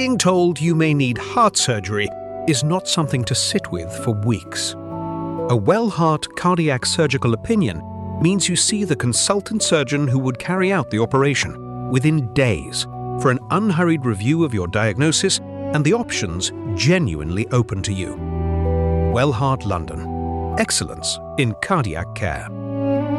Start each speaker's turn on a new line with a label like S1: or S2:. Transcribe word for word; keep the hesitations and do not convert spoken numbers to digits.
S1: being told you may need heart surgery is not something to sit with for weeks. A well-heart cardiac surgical opinion means you see the consultant surgeon who would carry out the operation within days for an unhurried review of your diagnosis and the options genuinely open to you. Wellheart London. Excellence in cardiac care.